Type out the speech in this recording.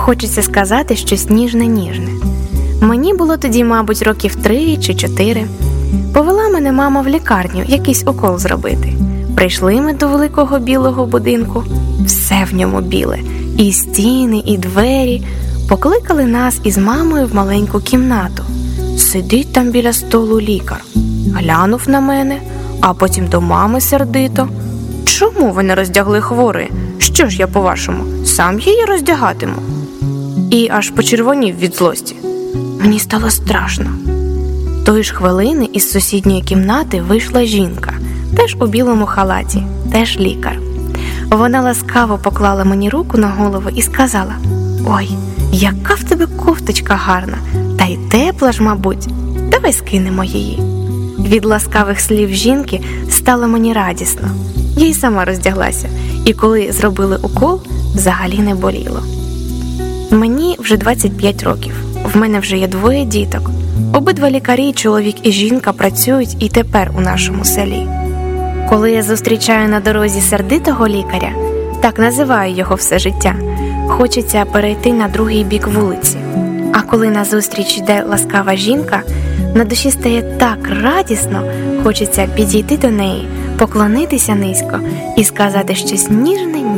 Хочеться сказати щось ніжне-ніжне. Мені було тоді, мабуть, років 3 чи 4. Повела мене мама в лікарню якийсь укол зробити. Прийшли ми до великого білого будинку. Все в ньому біле. І стіни, і двері. Покликали нас із мамою в маленьку кімнату. Сидить там біля столу лікар. Глянув на мене, а потім до мами сердито. Чому ви не роздягли хворої? Що ж я, по-вашому, сам її роздягатиму? І аж почервонів від злості. Мені стало страшно. Тої ж хвилини із сусідньої кімнати вийшла жінка, теж у білому халаті, теж лікар. Вона ласкаво поклала мені руку на голову і сказала: «Ой, яка в тебе кофточка гарна, та й тепла ж, мабуть, давай скинемо її». Від ласкавих слів жінки стало мені радісно. Я й сама роздяглася, і коли зробили укол, взагалі не боліло. Мені вже 25 років, в мене вже є 2 діток. Обидва лікарі, чоловік і жінка, працюють і тепер у нашому селі. Коли я зустрічаю на дорозі сердитого лікаря, так називаю його все життя, хочеться перейти на другий бік вулиці. А коли назустріч йде ласкава жінка, на душі стає так радісно, хочеться підійти до неї, поклонитися низько і сказати щось ніжне-ніжне.